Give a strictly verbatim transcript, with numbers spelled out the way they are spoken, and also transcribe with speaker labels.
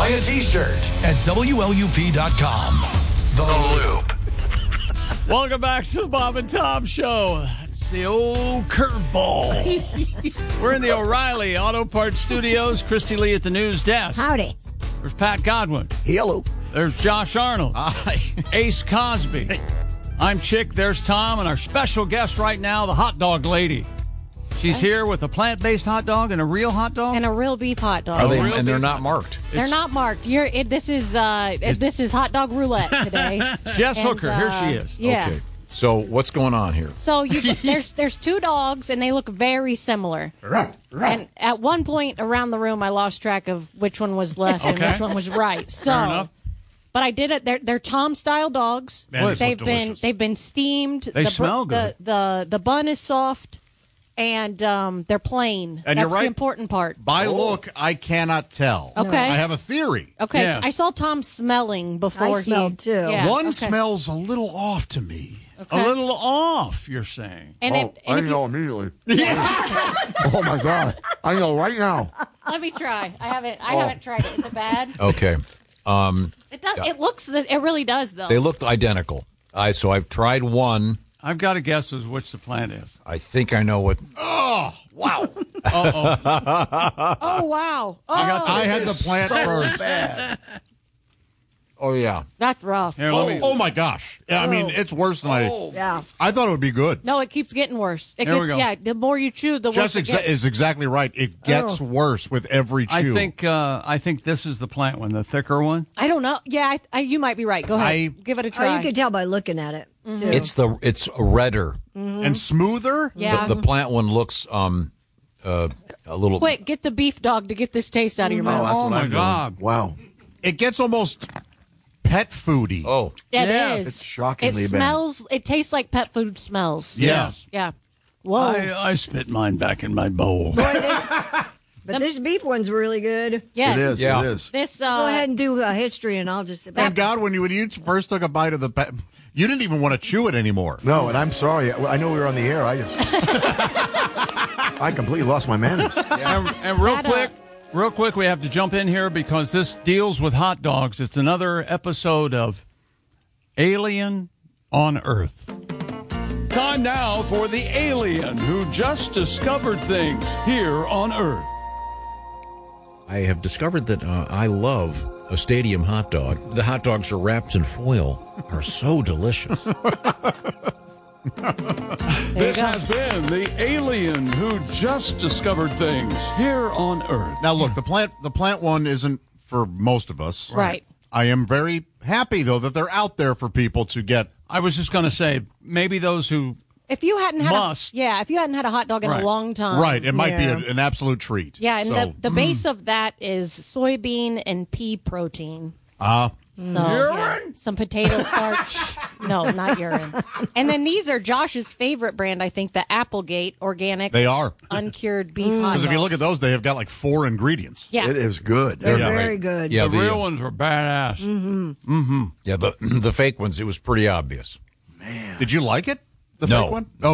Speaker 1: Buy a t-shirt at W L U P dot com. The Loop.
Speaker 2: Welcome back to the Bob and Tom Show. It's the old curveball. We're in the O'Reilly Auto Parts Studios. Christy Lee at the news desk.
Speaker 3: Howdy.
Speaker 2: There's Pat Godwin.
Speaker 4: Hello.
Speaker 2: There's Josh Arnold.
Speaker 4: Hi.
Speaker 2: Ace Cosby.
Speaker 4: Hey.
Speaker 2: I'm Chick. There's Tom. And our special guest right now, the hot dog lady. She's here with a plant-based hot dog and a real hot dog.
Speaker 5: And a real beef hot dog.
Speaker 6: Are they,
Speaker 2: real
Speaker 6: and they're
Speaker 2: beef
Speaker 6: not
Speaker 2: hot-
Speaker 6: marked.
Speaker 5: They're
Speaker 2: It's-
Speaker 5: not marked. You're it, this is uh this is hot dog roulette today.
Speaker 2: Jess
Speaker 5: And,
Speaker 2: Hooker. Here
Speaker 5: uh,
Speaker 2: she is.
Speaker 5: Yeah.
Speaker 6: Okay. So what's going on here?
Speaker 5: So you there's there's two dogs and they look very similar. And at one point around the room, I lost track of which one was left and
Speaker 2: Okay.
Speaker 5: which one was right. So,
Speaker 2: Fair enough.
Speaker 5: but I did it. They're they're Tom style dogs.
Speaker 4: Man, these
Speaker 5: they've
Speaker 4: look
Speaker 5: been
Speaker 4: delicious.
Speaker 5: they've been steamed.
Speaker 2: They
Speaker 5: the,
Speaker 2: smell
Speaker 5: the,
Speaker 2: good.
Speaker 5: The, the the bun is soft, and um, they're plain.
Speaker 4: And
Speaker 5: That's
Speaker 4: you're right.
Speaker 5: the important part.
Speaker 4: By look, I cannot tell.
Speaker 5: Okay.
Speaker 4: I have a theory.
Speaker 5: Okay,
Speaker 2: Yes.
Speaker 5: I saw Tom smelling before
Speaker 3: I
Speaker 5: he
Speaker 3: smelled, too.
Speaker 5: Yeah,
Speaker 4: One
Speaker 5: okay.
Speaker 4: smells a little off to me.
Speaker 2: A little off, you're saying.
Speaker 5: And
Speaker 7: Oh,
Speaker 5: if, and
Speaker 7: I
Speaker 5: if you,
Speaker 7: know immediately. Oh my God! I know right now.
Speaker 5: let me try. I haven't. I
Speaker 7: Oh.
Speaker 5: haven't tried it. Is it bad?
Speaker 6: Okay. Um,
Speaker 5: It does. It looks. It really does, though.
Speaker 6: they looked identical. I so I've tried one.
Speaker 2: I've got to guess as which the plant is.
Speaker 6: I think I know what.
Speaker 4: Oh, wow.
Speaker 2: Uh-oh.
Speaker 5: Oh wow! Oh,
Speaker 4: I had the plant first.
Speaker 6: Oh yeah.
Speaker 5: that's rough.
Speaker 2: Here, let
Speaker 4: Oh,
Speaker 2: me.
Speaker 4: oh, my gosh. Yeah, I mean, it's worse than I.
Speaker 3: Yeah.
Speaker 4: I thought it would be good.
Speaker 5: No, it keeps getting worse. It
Speaker 2: Here we
Speaker 5: gets.
Speaker 2: go.
Speaker 5: Yeah, the more you chew, the worse
Speaker 4: Jess
Speaker 5: it
Speaker 4: exa-
Speaker 5: gets.
Speaker 4: is exactly right. It gets
Speaker 3: Oh.
Speaker 4: worse with every chew.
Speaker 2: I think uh, I think this is the plant one, the thicker one.
Speaker 5: I don't know. Yeah, I, I, you might be right. Go ahead.
Speaker 4: I-
Speaker 5: Give it a
Speaker 3: Oh,
Speaker 5: try.
Speaker 3: you can tell by looking at it, too.
Speaker 6: It's the it's redder.
Speaker 4: and smoother.
Speaker 5: yeah.
Speaker 6: The, the plant one looks um uh a little.
Speaker 5: Quick, get the beef dog to get this taste out of your
Speaker 7: Oh,
Speaker 5: mouth.
Speaker 7: that's
Speaker 2: Oh,
Speaker 7: what
Speaker 2: my
Speaker 7: I'm
Speaker 2: God.
Speaker 7: doing. Wow.
Speaker 4: It gets almost pet foody.
Speaker 6: Oh.
Speaker 5: It
Speaker 2: Yeah,
Speaker 5: is.
Speaker 7: it's shockingly
Speaker 5: It
Speaker 7: bad.
Speaker 5: smells. It tastes like pet food smells.
Speaker 4: Yes.
Speaker 5: Yeah. Whoa.
Speaker 2: I, I spit mine back in my bowl.
Speaker 3: But this beef one's really good.
Speaker 5: yes.
Speaker 7: It is.
Speaker 6: Yeah.
Speaker 7: It is.
Speaker 5: This.
Speaker 3: Go
Speaker 5: Uh,
Speaker 3: ahead and do a history, and I'll just sit
Speaker 4: Thank
Speaker 3: back.
Speaker 4: God when you when you first took a bite of the pet, you didn't even want to chew it anymore.
Speaker 7: No, and I'm sorry. I know we were on the air. I just. I completely lost my manners.
Speaker 2: And, and real
Speaker 5: That, uh,
Speaker 2: quick, real quick, we have to jump in here because this deals with hot dogs. It's another episode of Alien on Earth. Time now for the alien who just discovered things here on Earth.
Speaker 6: I have discovered that uh, I love a stadium hot dog. The hot dogs are wrapped in foil. Are so delicious.
Speaker 2: This has been the alien who just discovered things here on Earth.
Speaker 4: Now look, the plant the plant one isn't for most of us.
Speaker 5: Right.
Speaker 4: I am very happy though that they're out there for people to get.
Speaker 2: I was just going to say, maybe those who
Speaker 5: If you hadn't had
Speaker 2: Must.
Speaker 5: a, yeah, if you hadn't had a hot dog in
Speaker 2: Right.
Speaker 5: a long time,
Speaker 4: Right, it might
Speaker 3: yeah.
Speaker 4: be a, an absolute treat.
Speaker 5: Yeah, and
Speaker 4: So,
Speaker 5: the, the base of that is soybean and pea protein.
Speaker 4: uh,
Speaker 5: So yeah, some potato starch. No, not urine. And then these are Josh's favorite brand, I think, the Applegate organic.
Speaker 4: they are.
Speaker 5: uncured beef hot
Speaker 4: Because if you
Speaker 5: dogs.
Speaker 4: look at those, they have got like four ingredients.
Speaker 5: yeah,
Speaker 7: It is good.
Speaker 3: They're
Speaker 4: Yeah.
Speaker 3: very good.
Speaker 6: Yeah,
Speaker 2: the,
Speaker 6: the,
Speaker 2: real ones are badass.
Speaker 6: yeah the the fake ones. It was pretty obvious.
Speaker 4: Did you like it? The
Speaker 6: No.
Speaker 4: fake one?